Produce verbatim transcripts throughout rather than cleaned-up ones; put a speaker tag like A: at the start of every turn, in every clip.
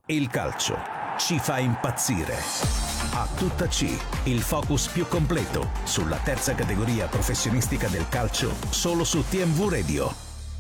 A: Il calcio ci fa impazzire. A tutta C, il focus più completo sulla terza categoria professionistica del calcio, solo su T M V Radio.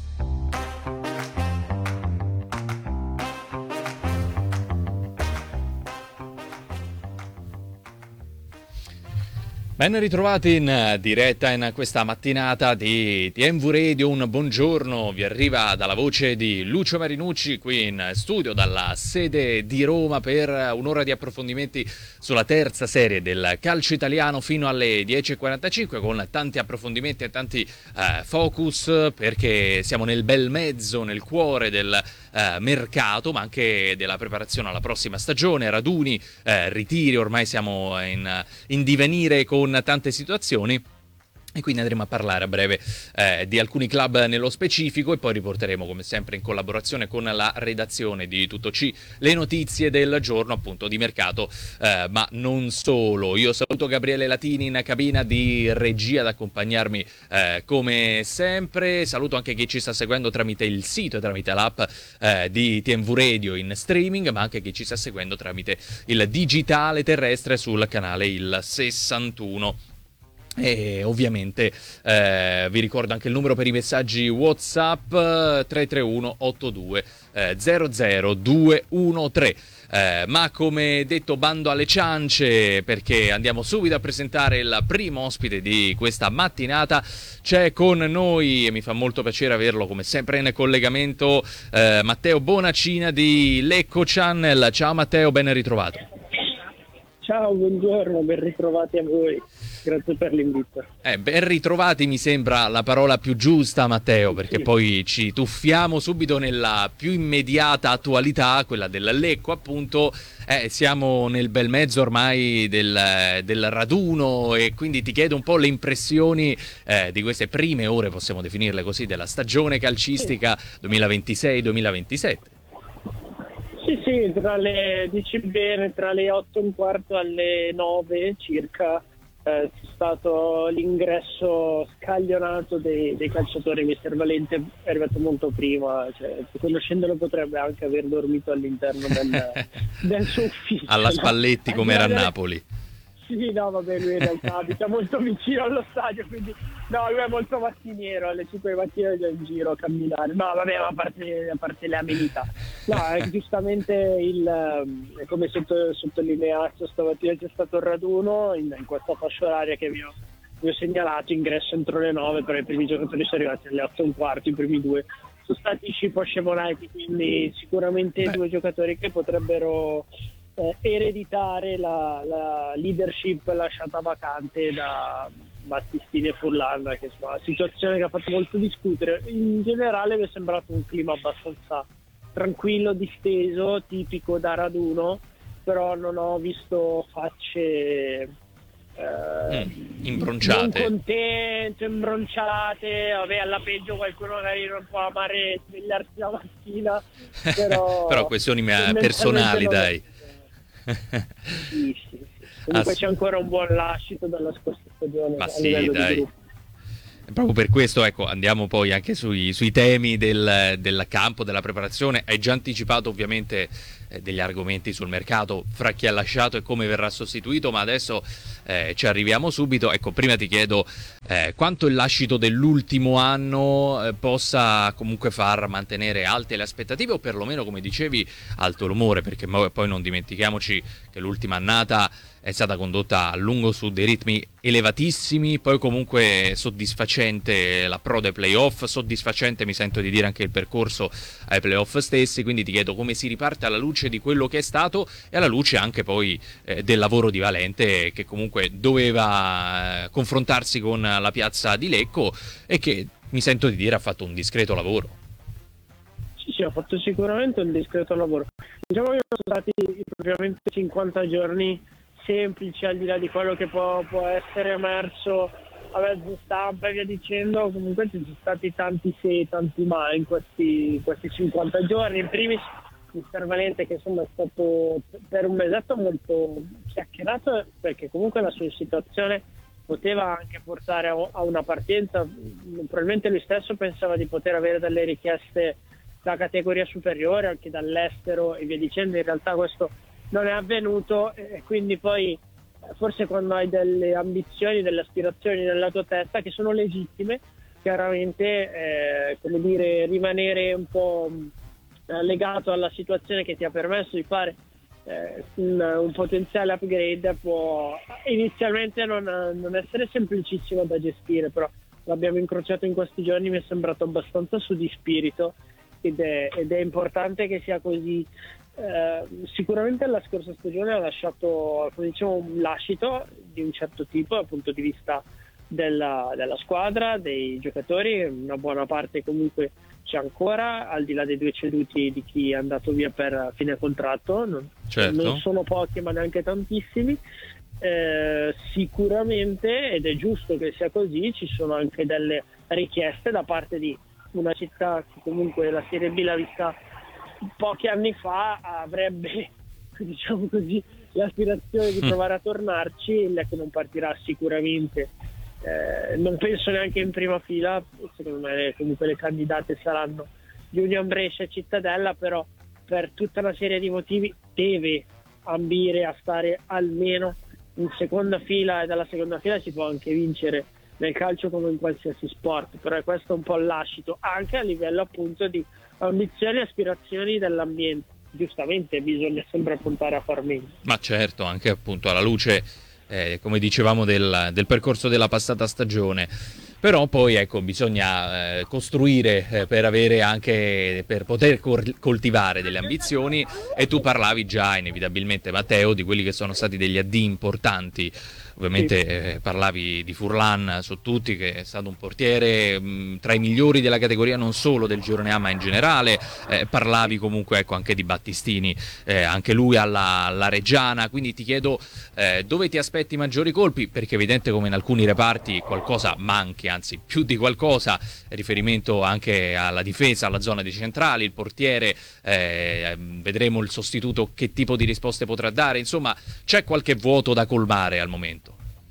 B: Ben ritrovati in diretta in questa mattinata di T M V Radio. Un buongiorno vi arriva dalla voce di Lucio Marinucci qui in studio dalla sede di Roma per un'ora di approfondimenti sulla terza serie del calcio italiano fino alle dieci e quarantacinque, con tanti approfondimenti e tanti eh, focus, perché siamo nel bel mezzo, nel cuore del eh, mercato, ma anche della preparazione alla prossima stagione, raduni, eh, ritiri. Ormai siamo in, in divenire con tante situazioni e quindi andremo a parlare a breve eh, di alcuni club nello specifico, e poi riporteremo come sempre in collaborazione con la redazione di Tutto C le notizie del giorno, appunto, di mercato, eh, ma non solo. Io saluto Gabriele Latini in cabina di regia ad accompagnarmi eh, come sempre. Saluto anche chi ci sta seguendo tramite il sito e tramite l'app eh, di T M V Radio in streaming, ma anche chi ci sta seguendo tramite il digitale terrestre sul canale il sessantuno. E ovviamente eh, vi ricordo anche il numero per i messaggi WhatsApp, tre tre uno otto due zero zero due uno tre. Eh, ma come detto, bando alle ciance, perché andiamo subito a presentare il primo ospite di questa mattinata. C'è con noi, e mi fa molto piacere averlo come sempre in collegamento, eh, Matteo Bonacina di Lecco Channel. Ciao Matteo, ben ritrovato.
C: Ciao, buongiorno, ben ritrovati a voi. Grazie per l'invito.
B: Eh, ben ritrovati mi sembra la parola più giusta, Matteo, perché sì, poi ci tuffiamo subito nella più immediata attualità, quella del Lecco, appunto. Eh, siamo nel bel mezzo ormai del, del raduno, e quindi ti chiedo un po' le impressioni eh, di queste prime ore, possiamo definirle così, della stagione calcistica duemilaventisei duemilaventisette.
C: Sì, sì, tra le, dici bene, tra le otto e un quarto alle nove circa eh, c'è stato l'ingresso scaglionato dei, dei calciatori. mister Valente è arrivato molto prima, cioè, conoscendolo potrebbe anche aver dormito all'interno del, del suo ufficio.
B: Alla Spalletti, no? Come era a Napoli.
C: Sì, no, vabbè, lui in realtà abita molto vicino allo stadio, quindi no, lui è molto mattiniero, alle cinque di mattina è già in giro a camminare. No, vabbè, ma a parte, a parte le amenità. No, eh, giustamente, il, eh, come sotto, sottolineato, stamattina c'è stato il raduno in, in questa fascia oraria che vi ho, vi ho segnalato, ingresso entro le nove, però i primi giocatori sono arrivati alle otto e un quarto, i primi due sono stati scippo scemonati, quindi sicuramente Beh. due giocatori che potrebbero Eh, ereditare la, la leadership lasciata vacante da Battistini e Furlan, che insomma, una situazione che ha fatto molto discutere. In generale mi è sembrato un clima abbastanza tranquillo, disteso, tipico da raduno, però non ho visto facce eh,
B: mm, imbronciate,
C: non contente, imbronciate. Vabbè, alla peggio qualcuno magari non può amare svegliarsi la mattina, però,
B: però questioni personali, dai.
C: Sì, sì, sì. Comunque ah, c'è ancora un buon lascito dalla scorsa stagione.
B: Ma sì, dai. Proprio per questo, ecco, andiamo poi anche sui, sui temi del, del campo, della preparazione. Hai già anticipato ovviamente eh, degli argomenti sul mercato, fra chi ha lasciato e come verrà sostituito, ma adesso eh, ci arriviamo subito. Ecco, prima ti chiedo eh, quanto il lascito dell'ultimo anno eh, possa comunque far mantenere alte le aspettative, o perlomeno, come dicevi, alto l'umore, perché poi non dimentichiamoci che l'ultima annata è stata condotta a lungo su dei ritmi elevatissimi, poi comunque soddisfacente l'approdo ai playoff, soddisfacente mi sento di dire anche il percorso ai playoff stessi, quindi ti chiedo come si riparte alla luce di quello che è stato e alla luce anche poi eh, del lavoro di Valente, che comunque doveva eh, confrontarsi con la piazza di Lecco e che mi sento di dire ha fatto un discreto lavoro.
C: Sì, sì, ha fatto sicuramente un discreto lavoro. Diciamo che sono stati propriamente cinquanta giorni semplici, al di là di quello che può, può essere emerso a mezzo stampa e via dicendo. Comunque ci sono stati tanti se e tanti ma in questi, questi cinquanta giorni. In primis mister Valente, che insomma è stato per un mesetto molto chiacchierato, perché comunque la sua situazione poteva anche portare a, a una partenza. Probabilmente lui stesso pensava di poter avere delle richieste da categoria superiore, anche dall'estero e via dicendo. In realtà questo non è avvenuto, e quindi poi forse quando hai delle ambizioni, delle aspirazioni nella tua testa che sono legittime, chiaramente eh, come dire, rimanere un po' eh, legato alla situazione che ti ha permesso di fare eh, un, un potenziale upgrade può inizialmente non, non essere semplicissimo da gestire, però l'abbiamo incrociato in questi giorni, mi è sembrato abbastanza su di spirito ed è, ed è importante che sia così. Eh, sicuramente la scorsa stagione ha lasciato, come dicevo, un lascito di un certo tipo dal punto di vista della, della squadra, dei giocatori. Una buona parte comunque c'è ancora, al di là dei due ceduti di chi è andato via per fine contratto, non,
B: certo.
C: non sono pochi ma neanche tantissimi. Eh, sicuramente, ed è giusto che sia così, ci sono anche delle richieste da parte di una città che comunque la Serie B l'ha vista pochi anni fa, avrebbe, diciamo così, l'aspirazione di provare a tornarci. Il Lecco non partirà sicuramente, eh, non penso neanche in prima fila, secondo me comunque le candidate saranno Union Brescia e Cittadella, però per tutta una serie di motivi deve ambire a stare almeno in seconda fila, e dalla seconda fila si può anche vincere nel calcio come in qualsiasi sport, però è questo un po' il lascito anche a livello appunto di ambizioni e aspirazioni dell'ambiente. Giustamente bisogna sempre puntare a far meglio.
B: Ma certo, anche appunto alla luce, eh, come dicevamo, del, del percorso della passata stagione. Però poi ecco, bisogna eh, costruire eh, per avere anche, per poter cor- coltivare delle ambizioni, e tu parlavi già inevitabilmente, Matteo, di quelli che sono stati degli addii importanti. Ovviamente eh, parlavi di Furlan su tutti, che è stato un portiere mh, tra i migliori della categoria, non solo del girone A ma in generale. Eh, parlavi comunque ecco anche di Battistini, eh, anche lui alla, alla Reggiana, quindi ti chiedo eh, dove ti aspetti maggiori colpi, perché è evidente come in alcuni reparti qualcosa manchi, anzi più di qualcosa, riferimento anche alla difesa, alla zona dei centrali, il portiere, eh, vedremo il sostituto che tipo di risposte potrà dare, insomma c'è qualche vuoto da colmare al momento.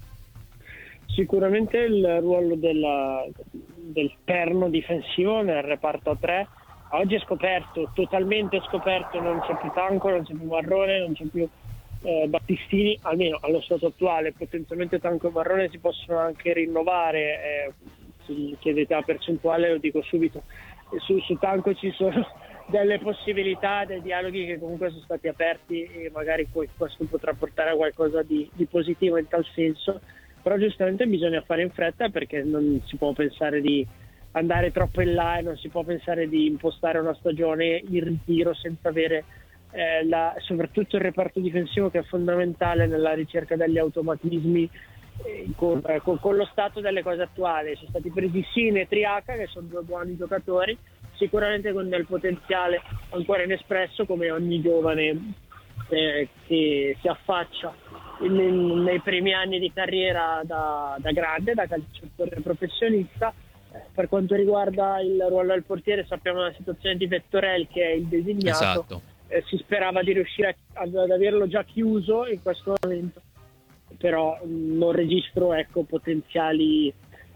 C: Sicuramente il ruolo della, del perno difensivo nel reparto a tre oggi è scoperto, totalmente scoperto. Non c'è più Tanco, non c'è più Marrone, non c'è più eh, Battistini, almeno allo stato attuale. Potenzialmente Tanco e Marrone si possono anche rinnovare, eh, se chiedete la percentuale lo dico subito. Su, su Tanco ci sono delle possibilità, dei dialoghi che comunque sono stati aperti, e magari poi questo potrà portare a qualcosa di, di positivo in tal senso. Però giustamente bisogna fare in fretta, perché non si può pensare di andare troppo in là e non si può pensare di impostare una stagione in ritiro senza avere eh, la, soprattutto il reparto difensivo, che è fondamentale nella ricerca degli automatismi eh, con, eh, con, con lo stato delle cose attuali. Sono stati presi Sine e Triaca, che sono due buoni giocatori, sicuramente con del potenziale ancora inespresso, come ogni giovane eh, che si affaccia Nei, nei primi anni di carriera da, da grande, da calciatore professionista. Eh, per quanto riguarda il ruolo del portiere, sappiamo la situazione di Vettorel, che è il designato.
B: Esatto.
C: Eh, si sperava di riuscire a, ad averlo già chiuso in questo momento, però mh, non registro ecco potenziali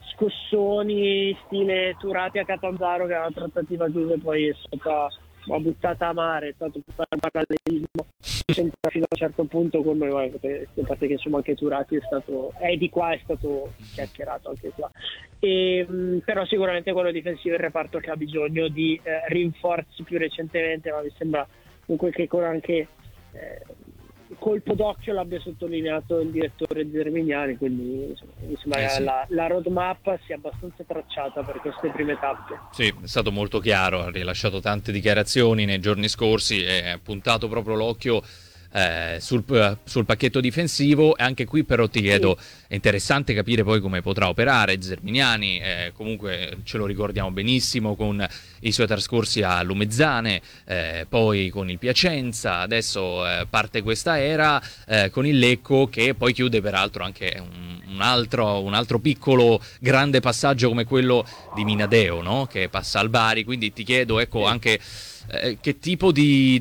C: scossoni stile Turati a Catanzaro, che è una trattativa chiusa e poi è stata ma buttata a mare, è stato un parallelismo sempre fino a un certo punto con noi, a parte che insomma anche Turati è stato è di qua, è stato chiacchierato anche qua, e, mh, però sicuramente quello difensivo è il reparto che ha bisogno di eh, rinforzi più recentemente, ma mi sembra comunque che con anche eh, colpo d'occhio l'abbia sottolineato il direttore Zermignani, quindi insomma, mi sembra
B: eh sì.
C: che la, la roadmap sia abbastanza tracciata per queste prime tappe.
B: Sì, è stato molto chiaro, ha rilasciato tante dichiarazioni nei giorni scorsi e ha puntato proprio l'occhio eh, sul, sul pacchetto difensivo. E anche qui però ti chiedo, sì. È interessante capire poi come potrà operare Zermignani, eh, comunque ce lo ricordiamo benissimo con i suoi trascorsi a Lumezzane, eh, poi con il Piacenza, adesso eh, parte questa era eh, con il Lecco, che poi chiude peraltro anche un, un, altro, un altro piccolo grande passaggio come quello di Minadeo, no? Che passa al Bari, quindi ti chiedo ecco anche eh, che tipo di,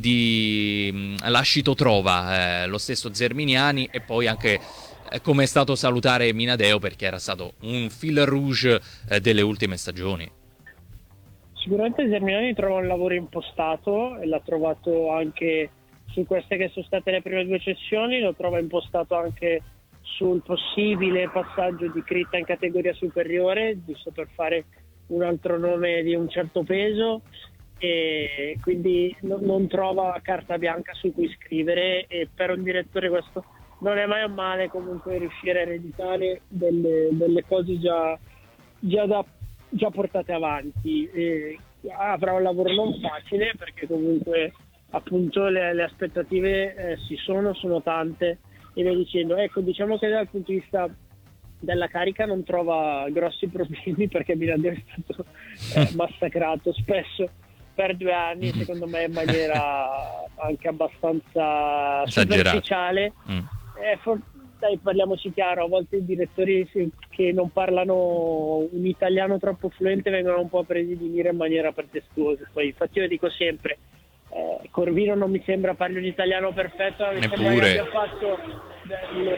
B: di lascito trova eh, lo stesso Zermignani, e poi anche eh, come è stato salutare Minadeo, perché era stato un fil rouge eh, delle ultime stagioni.
C: Sicuramente Germinani trova un lavoro impostato e l'ha trovato anche su queste che sono state le prime due cessioni, lo trova impostato anche sul possibile passaggio di Critta in categoria superiore, giusto per fare un altro nome di un certo peso, e quindi no, non trova carta bianca su cui scrivere, e per un direttore questo non è mai un male, comunque riuscire a ereditare delle, delle cose già, già, da, già portate avanti. E avrà un lavoro non facile perché comunque appunto le, le aspettative eh, si sono, sono tante, e via dicendo. Ecco, diciamo che dal punto di vista della carica non trova grossi problemi perché Minadio è stato eh, massacrato spesso per due anni, secondo me in maniera anche abbastanza superficiale. Mm. Eh, for- dai, parliamoci chiaro, a volte i direttori che non parlano un italiano troppo fluente vengono un po' presi di mira in maniera pretestuosa. Poi infatti io dico sempre, eh, Corvino non mi sembra parli un italiano perfetto, mi
B: Neppure.
C: sembra che abbia fatto delle,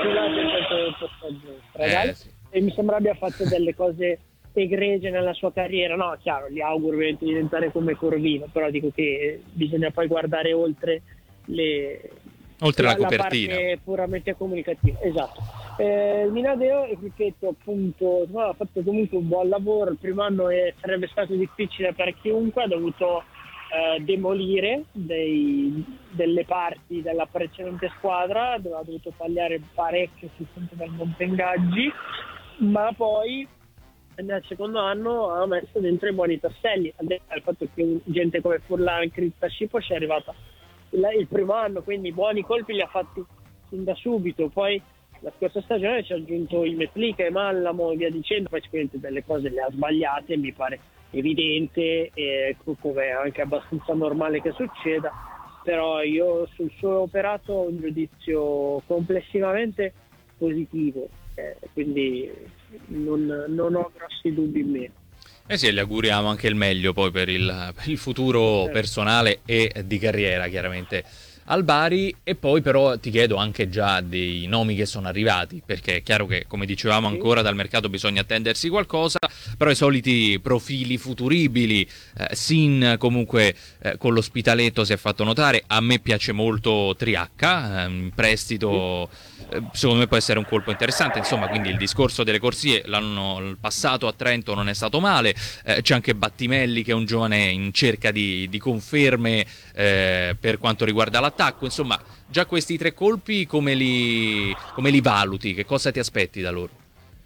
C: eh, sì. e mi sembra abbia fatto delle cose egregie nella sua carriera. No, chiaro, gli auguro ovviamente di diventare come Corvino, però dico che bisogna poi guardare oltre le
B: oltre la,
C: la
B: copertina,
C: la parte puramente comunicativa. Esatto. Eh, Minadeo, ripeto, appunto, no, ha fatto comunque un buon lavoro. Il primo anno è, sarebbe stato difficile per chiunque, ha dovuto eh, demolire dei, delle parti della precedente squadra, ha dovuto tagliare parecchio sul fronte del monte ingaggi, ma poi nel secondo anno ha messo dentro i buoni tasselli, al fatto che gente come Furlan, Critta, Scipo ci è arrivata il primo anno, quindi buoni colpi li ha fatti sin da subito. Poi la scorsa stagione ci ha aggiunto i Metlica e Mallamo e via dicendo, poi sicuramente delle cose le ha sbagliate, mi pare evidente, e come è anche abbastanza normale che succeda, però io sul suo operato ho un giudizio complessivamente positivo, eh, quindi non, non ho grossi dubbi in meno.
B: Eh sì, gli auguriamo anche il meglio poi per il, per il futuro certo. personale e di carriera, chiaramente, al Bari. E poi però ti chiedo anche già dei nomi che sono arrivati, perché è chiaro che, come dicevamo, ancora dal mercato bisogna attendersi qualcosa, però i soliti profili futuribili, eh, Sin comunque eh, con l'Ospitaletto si è fatto notare, a me piace molto Triacca, eh, in prestito, eh, secondo me può essere un colpo interessante, insomma, quindi il discorso delle corsie l'anno passato a Trento non è stato male, eh, c'è anche Battimelli che è un giovane in cerca di, di conferme eh, per quanto riguarda l'attacco, insomma, già questi tre colpi come li, come li valuti? Che cosa ti aspetti da loro?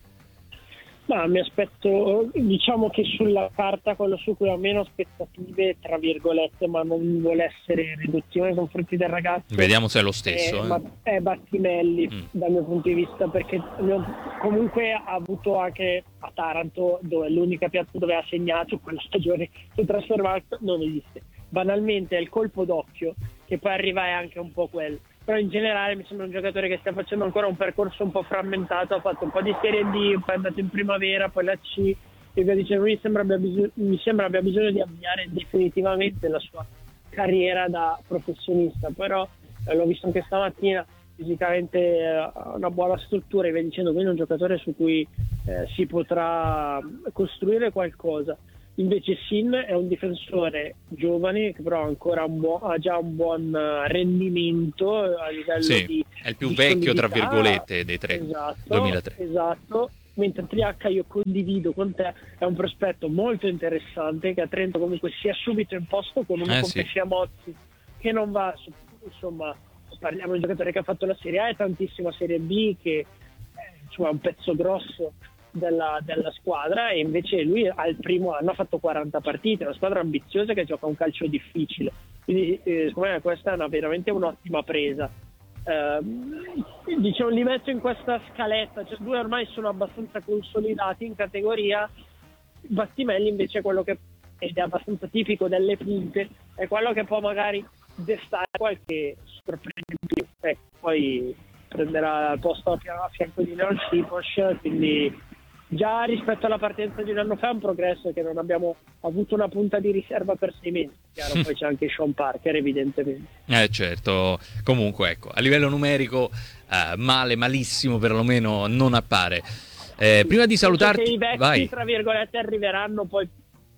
C: Ma mi aspetto, diciamo che sulla carta quello su cui ho meno aspettative, tra virgolette, ma non vuole essere riduttivo nei confronti del ragazzo.
B: Vediamo se è lo stesso.
C: È,
B: eh.
C: è Battimelli, mm. dal mio punto di vista, perché comunque ha avuto anche a Taranto, dove l'unica piazza dove ha segnato quella stagione sul trasfermarkt non esiste. Banalmente è il colpo d'occhio, che poi arriva è anche un po' quello. Però in generale mi sembra un giocatore che sta facendo ancora un percorso un po' frammentato, ha fatto un po' di Serie D, poi è andato in primavera, poi la C, e via dicendo, mi sembra abbia bisogno, mi sembra abbia bisogno di avviare definitivamente la sua carriera da professionista, però eh, l'ho visto anche stamattina, fisicamente eh, ha una buona struttura, e via dicendo, quindi è un giocatore su cui eh, si potrà costruire qualcosa. Invece Sin è un difensore giovane che però ancora un buo- ha già un buon rendimento a livello
B: sì,
C: di
B: è il più
C: di
B: vecchio
C: solidità.
B: Tra virgolette dei tre,
C: esatto,
B: duemilatré.
C: Esatto, mentre Triacca, io condivido con te, è un prospetto molto interessante che a Trento comunque si è subito imposto con uno
B: eh,
C: come
B: sì.
C: Sciamozzi che non va, insomma, parliamo di un giocatore che ha fatto la Serie A e tantissima Serie B, che eh, insomma, è un pezzo grosso Della, della squadra, e invece lui al primo anno ha fatto quaranta partite, è una squadra ambiziosa che gioca un calcio difficile, quindi eh, secondo me questa è una, veramente un'ottima presa. Eh, diciamo, li metto in questa scaletta, cioè due ormai sono abbastanza consolidati in categoria. Battimelli invece è quello che, ed è abbastanza tipico delle punte, è quello che può magari destare qualche sorpresa in più, eh, poi prenderà il posto a fianco di Leon Sipos, quindi già rispetto alla partenza di un anno fa è un progresso, che non abbiamo avuto una punta di riserva per sei mesi. Chiaro, poi c'è anche Sean Parker evidentemente.
B: Eh certo, comunque ecco, a livello numerico eh, male, malissimo perlomeno non appare. Eh, prima di salutarti,
C: che i vecchi,
B: vai.
C: tra virgolette, arriveranno poi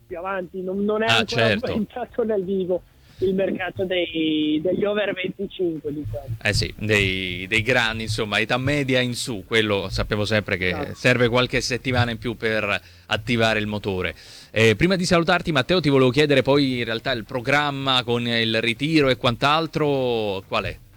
C: più avanti, non, non è
B: ah,
C: ancora
B: certo.
C: entrato nel vivo il mercato dei, degli over venticinque, diciamo.
B: Eh sì, dei, dei grandi, insomma, età media in su, quello sapevo sempre che
C: Esatto.
B: serve qualche settimana in più per attivare il motore. Eh, prima di salutarti, Matteo, ti volevo chiedere poi in realtà il programma con il ritiro e quant'altro, qual è?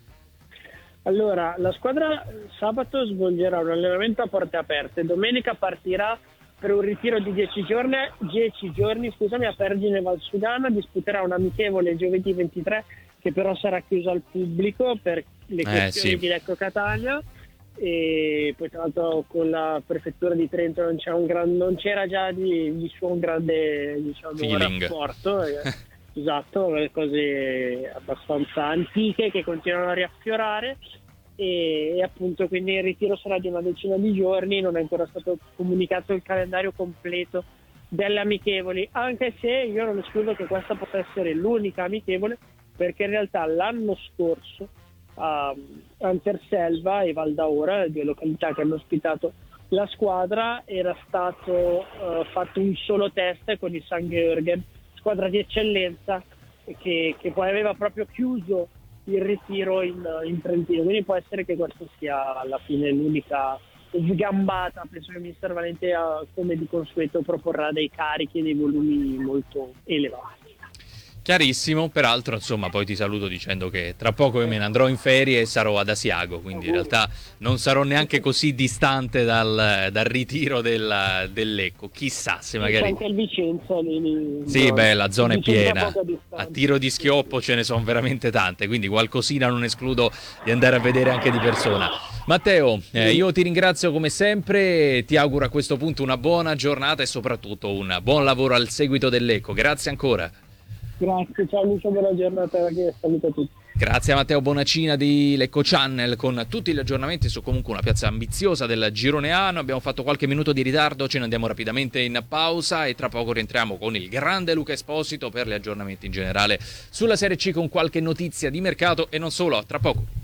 C: Allora, la squadra sabato svolgerà un allenamento a porte aperte, domenica partirà per un ritiro di dieci giorni, dieci giorni scusami, a Pergine Valsugana, disputerà un amichevole giovedì ventitré che però sarà chiuso al pubblico per le questioni
B: eh, sì.
C: di Lecco Catania, e poi tra l'altro con la prefettura di Trento non, c'è un gran, non c'era già di, di suo un grande, diciamo, rapporto, esatto, cose abbastanza antiche che continuano a riaffiorare. E, e appunto quindi il ritiro sarà di una decina di giorni, non è ancora stato comunicato il calendario completo delle amichevoli, anche se io non escludo che questa possa essere l'unica amichevole, perché in realtà l'anno scorso a Anterselva e Val d'Aura, due località che hanno ospitato la squadra, era stato uh, fatto un solo test con il San Georgen, squadra di eccellenza che, che poi aveva proprio chiuso il ritiro in, in Trentino, quindi può essere che questa sia alla fine l'unica sgambata. Penso che il mister Valentea, come di consueto, proporrà dei carichi e dei volumi molto elevati.
B: Chiarissimo, peraltro insomma poi ti saluto dicendo che tra poco io me ne andrò in ferie e sarò ad Asiago, quindi in realtà non sarò neanche così distante dal, dal ritiro del, del Lecco, chissà se magari...
C: C'è anche il Vicenza lì, lì
B: sì,
C: no,
B: beh, la zona è piena,
C: a,
B: a tiro di schioppo ce ne sono veramente tante, quindi qualcosina non escludo di andare a vedere anche di persona. Matteo, eh, io ti ringrazio come sempre, ti auguro a questo punto una buona giornata e soprattutto un buon lavoro al seguito del Lecco, grazie ancora.
C: Grazie, ciao Lucio, buona giornata, saluto a tutti.
B: Grazie a Matteo Bonacina di Lecco Channel con tutti gli aggiornamenti su comunque una piazza ambiziosa del Girone A. Abbiamo fatto qualche minuto di ritardo, ce ne andiamo rapidamente in pausa e tra poco rientriamo con il grande Luca Esposito per gli aggiornamenti in generale sulla Serie C con qualche notizia di mercato e non solo, tra poco.